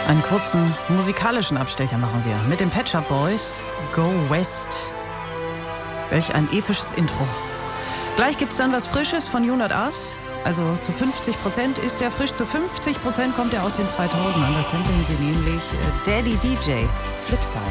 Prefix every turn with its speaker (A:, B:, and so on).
A: Einen kurzen musikalischen Abstecher machen wir mit den Pet Shop Boys, Go West. Welch ein episches Intro. Gleich gibt's dann was Frisches von You Not Us. Also zu 50% ist er frisch, zu 50% kommt er aus den 2000ern. Das samplen sie nämlich Daddy DJ, Flipside.